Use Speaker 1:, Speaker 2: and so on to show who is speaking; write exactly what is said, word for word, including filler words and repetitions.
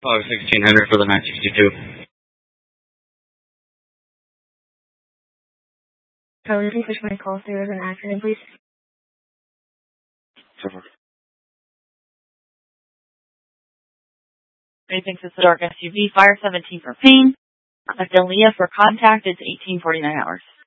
Speaker 1: Oh, sixteen hundred for the nine sixty-two.
Speaker 2: Charlie, can you push my call through as an accident, please?
Speaker 1: Sure.
Speaker 3: Ray thinks it's a dark S U V. Fire seventeen for pain. Adalia for contact. It's eighteen forty-nine hours.